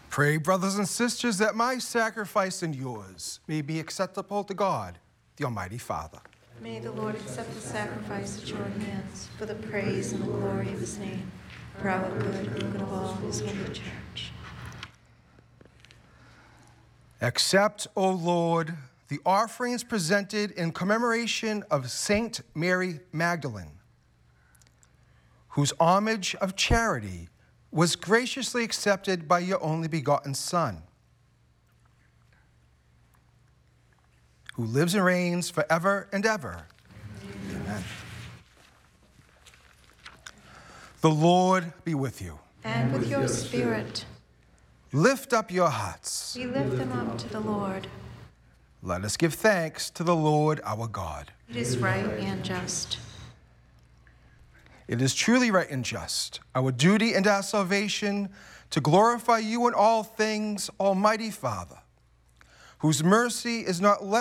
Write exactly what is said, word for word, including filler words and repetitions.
Pray, brothers and sisters, that my sacrifice and yours may be acceptable to God, the Almighty Father. May the Lord accept the sacrifice at your hands for the praise and the glory of his name, for our good and the good of all his holy church. Accept, O Lord, the offerings presented in commemoration of Saint Mary Magdalene, whose homage of charity was graciously accepted by your only begotten Son, who lives and reigns forever and ever. Amen. Amen. The Lord be with you. And with your spirit. Lift up your hearts. We lift them up to the Lord. Let us give thanks to the Lord our God. It is right and just. It is truly right and just, our duty and our salvation, to glorify you in all things, Almighty Father, whose mercy is not less